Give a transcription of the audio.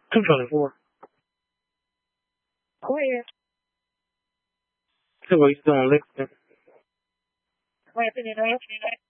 224. Go ahead. So what you doing, Lexington? What happened in